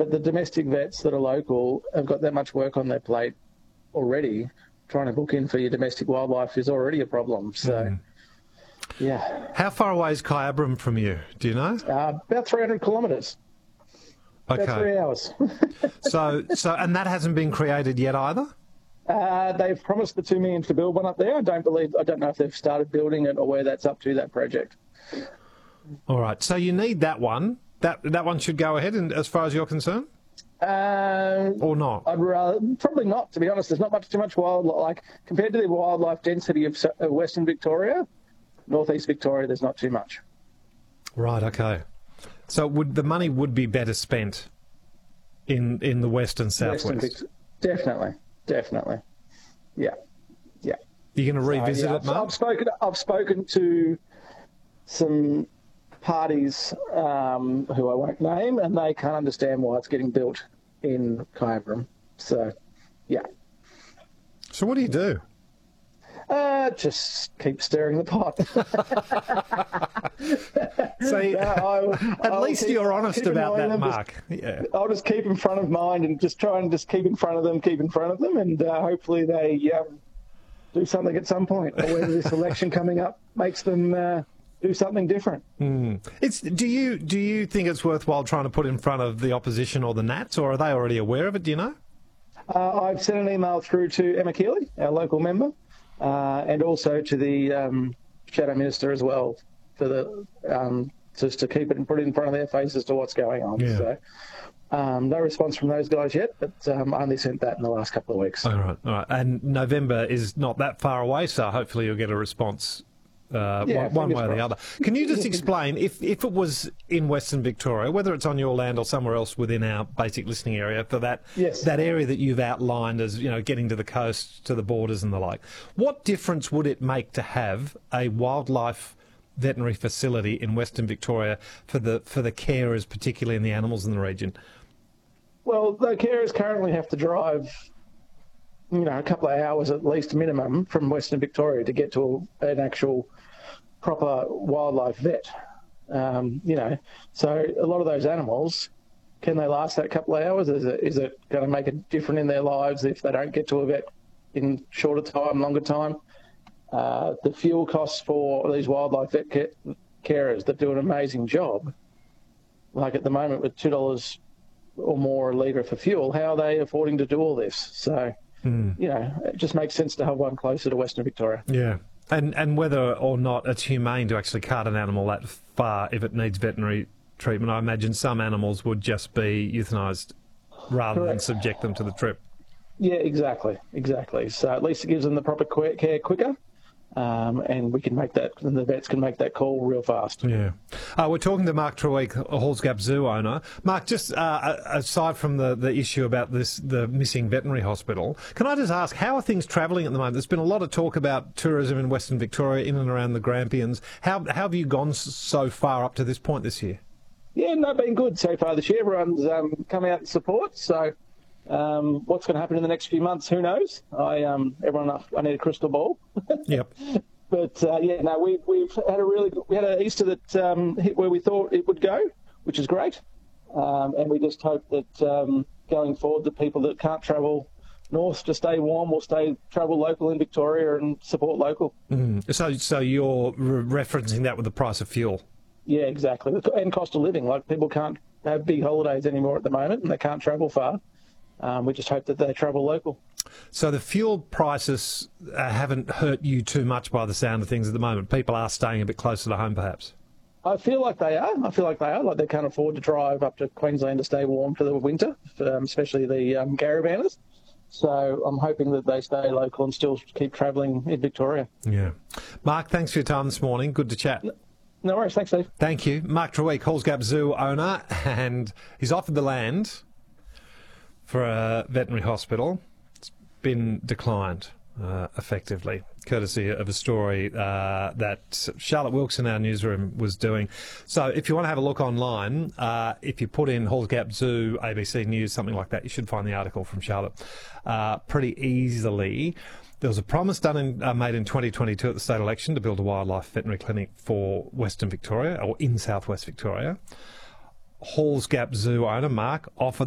But the domestic vets that are local have got that much work on their plate already. Trying to book in for your domestic wildlife is already a problem. So, yeah. How far away is Kyabram from you? Do you know? About 300 kilometres. Okay. About 3 hours. So, and that hasn't been created yet either? They've promised the $2 million to build one up there. I don't know if they've started building it or where that's up to, that project. All right. So you need that one. That one should go ahead, and as far as you're concerned? Or not? I'd rather, probably not, to be honest. There's not too much wildlife. Like, compared to the wildlife density of Western Victoria, Northeast Victoria, there's not too much. Right, okay. So the money would be better spent in the west and southwest? Definitely. Yeah. You're going to revisit it, Mark? I've spoken to some parties who I won't name, and they can't understand why it's getting built in Kyabram. So, yeah. So what do you do? Just keep stirring the pot. At least you're honest about that, Mark. Yeah. I'll just keep in front of mind and just try and just keep in front of them, and hopefully they do something at some point, or whether this election coming up makes them do something different. Do you think it's worthwhile trying to put in front of the opposition or the Nats, or are they already aware of it? Do you know? I've sent an email through to Emma Keeley, our local member, and also to the Shadow Minister as well, for the just to keep it and put it in front of their face as to what's going on. Yeah. So no response from those guys yet, but I only sent that in the last couple of weeks. All right. And November is not that far away, so hopefully you'll get a response one way or the other. Can you just explain, if it was in Western Victoria, whether it's on your land or somewhere else within our basic listening area, for that area that you've outlined as, getting to the coast, to the borders and the like, what difference would it make to have a wildlife veterinary facility in Western Victoria for the carers, particularly in the animals in the region? Well, the carers currently have to drive a couple of hours at least minimum from Western Victoria to get to an actual proper wildlife vet. So a lot of those animals, can they last that couple of hours? Is it going to make a difference in their lives if they don't get to a vet in shorter time, longer time? The fuel costs for these wildlife vet carers that do an amazing job, like at the moment with $2 or more a litre for fuel, how are they affording to do all this? So, it just makes sense to have one closer to Western Victoria. Yeah. And whether or not it's humane to actually cart an animal that far if it needs veterinary treatment, I imagine some animals would just be euthanised rather than subject them to the trip. Yeah, exactly. So at least it gives them the proper care quicker. And we can make that, and the vets can make that call real fast. Yeah. We're talking to Mark Treweek, a Halls Gap Zoo owner. Mark, just aside from the issue about the missing veterinary hospital, can I just ask, how are things travelling at the moment? There's been a lot of talk about tourism in Western Victoria, in and around the Grampians. How have you gone so far up to this point this year? Yeah, been good so far this year. Everyone's come out and support, so what's going to happen in the next few months, who knows? I need a crystal ball. Yep. But we've had an Easter that hit where we thought it would go, which is great. And we just hope that going forward, the people that can't travel north to stay warm will travel local in Victoria and support local. So you're referencing that with the price of fuel? Yeah, exactly. And cost of living. Like, people can't have big holidays anymore at the moment, and they can't travel far. We just hope that they travel local. So the fuel prices haven't hurt you too much by the sound of things at the moment. People are staying a bit closer to home, perhaps. I feel like they are. Like, they can't afford to drive up to Queensland to stay warm for the winter, especially the caravanners. So I'm hoping that they stay local and still keep travelling in Victoria. Yeah. Mark, thanks for your time this morning. Good to chat. No worries. Thanks, Steve. Thank you. Mark Treweek, Halls Gap Zoo owner, and he's offered the land for a veterinary hospital. It's been declined, effectively, courtesy of a story that Charlotte Wilkes in our newsroom was doing. So if you want to have a look online, if you put in Halls Gap Zoo, ABC News, something like that, you should find the article from Charlotte pretty easily. There was a promise made in 2022 at the state election to build a wildlife veterinary clinic for Western Victoria, or in southwest Victoria. Halls Gap Zoo owner Mark offered